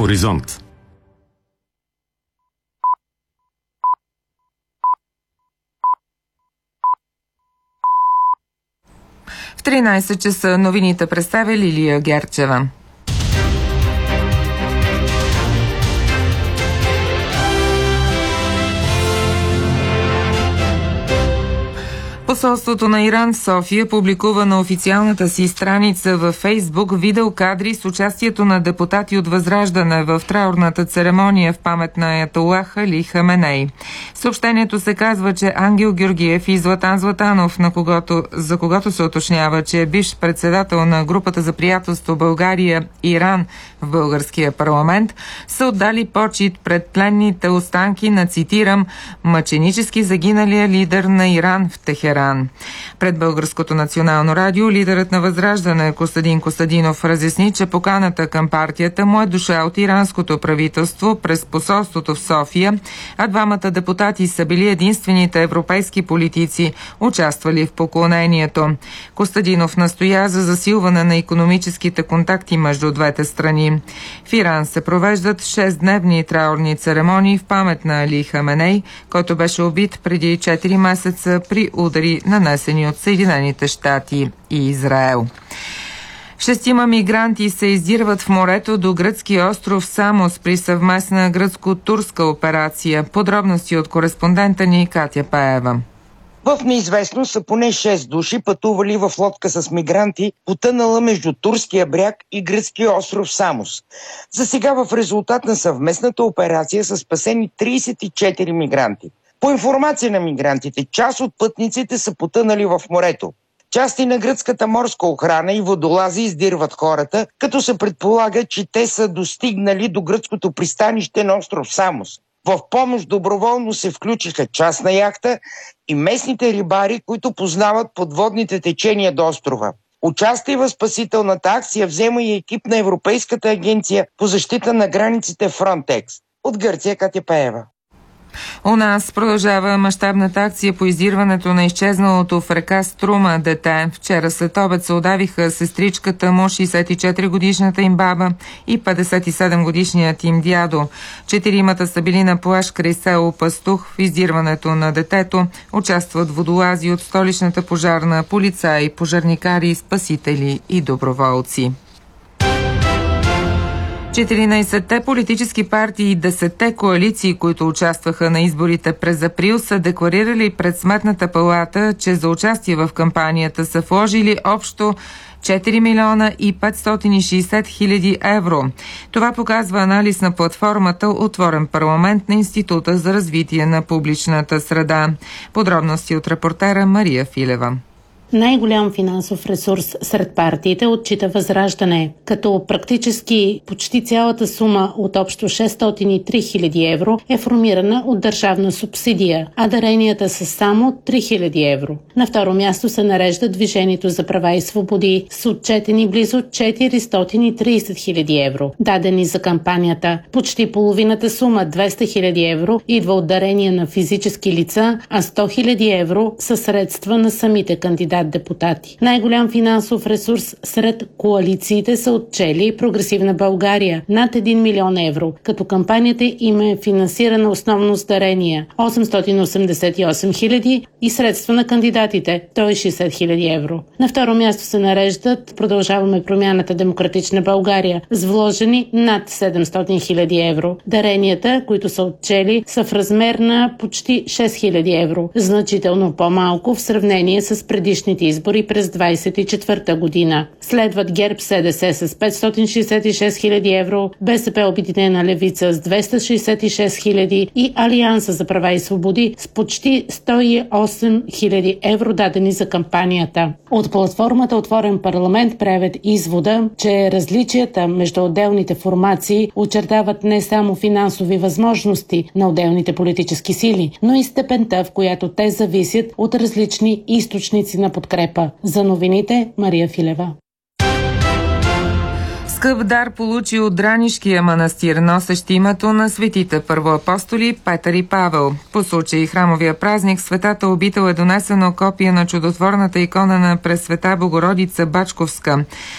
Хоризонт. В 13 часа новините представя Лилия Герчева. Посолството на Иран в София публикува на официалната си страница във Фейсбук видеокадри с участието на депутати от Възраждане в траурната церемония в памет на аятолах Али Хаменей. В съобщението се казва, че Ангел Георгиев и Златан Златанов, за когото се уточнява, че е бивш председател на групата за приятелство България-Иран в българския парламент, са отдали почит пред тленните останки на, цитирам, мъченически загиналия лидер на Иран в Техеран. Пред Българското национално радио лидерът на Възраждане Костадин Костадинов разясни, че поканата към партията му е дошла от иранското правителство през посолството в София, а двамата депутати са били единствените европейски политици, участвали в поклонението. Костадинов настоя за засилване на икономическите контакти между двете страни. В Иран се провеждат 6-дневни траурни церемонии в памет на Али Хаменей, който беше убит преди 4 месеца при удари, нанесени от Съединените щати и Израел. 6 мигранти се издирват в морето до гръцки остров Самос при съвместна гръцко-турска операция. Подробности от кореспондента ни Катя Пеева. В неизвестно са поне 6 души, пътували в лодка с мигранти, потънала между турския бряг и гръцкия остров Самос. За сега в резултат на съвместната операция са спасени 34 мигранти. По информация на мигрантите, част от пътниците са потънали в морето. Части на гръцката морска охрана и водолази издирват хората, като се предполага, че те са достигнали до гръцкото пристанище на остров Самос. В помощ доброволно се включиха частна яхта и местните рибари, които познават подводните течения до острова. Участие в спасителната акция взема и екип на Европейската агенция по защита на границите Frontex. От Гърция Катя Пеева. У нас продължава мащабната акция по издирването на изчезналото в река Струма дете. Вчера след обед се удавиха сестричката му, 64-годишната им баба и 57-годишният им дядо. 4 са били на плаж край село Пастух. В издирването на детето участват водолази от столичната пожарна, полицаи, пожарникари, спасители и доброволци. 14-те политически партии и 10-те коалиции, които участваха на изборите през април, са декларирали пред Сметната палата, че за участие в кампанията са вложили общо 4 милиона и 560 хиляди евро. Това показва анализ на платформата Отворен парламент на Института за развитие на публичната среда. Подробности от репортера Мария Филева. Най-голям финансов ресурс сред партиите отчита Възраждане, като практически почти цялата сума от общо 603 хиляди евро е формирана от държавна субсидия, а даренията са само 3 хиляди евро. На второ място се нарежда Движението за права и свободи с отчетени близо 430 хиляди евро, дадени за кампанията. Почти половината сума, 200 хиляди евро, идва от дарения на физически лица, а 100 хиляди евро са средства на самите кандидат-депутати. Най-голям финансов ресурс сред коалициите са отчели Прогресивна България – над 1 милион евро, като кампанията им е финансирана основно с дарения – 888 хиляди и средства на кандидатите – 160 хиляди евро. На второ място се нареждат Продължаваме промяната Демократична България с вложени над 700 хиляди евро. Даренията, които са отчели, са в размер на почти 6 хиляди евро, значително по-малко в сравнение с предишните избори през 2024 година. Следват ГЕРБ-СДС с 566 хиляди евро, БСП Обединена левица с 266 хиляди и Алианса за права и свободи с почти 108 хиляди евро, дадени за кампанията. От платформата Отворен парламент правят извода, че различията между отделните формации очертават не само финансови възможности на отделните политически сили, но и степента, в която те зависят от различни източници на подкрепа. За новините Мария Филева. Скъп дар получи от Дранишкия манастир, носещ името на светите първоапостоли Петър и Павел. По случай храмовия празник Светата обител е донесено копие на чудотворната икона на Пресвета Богородица Бачковска.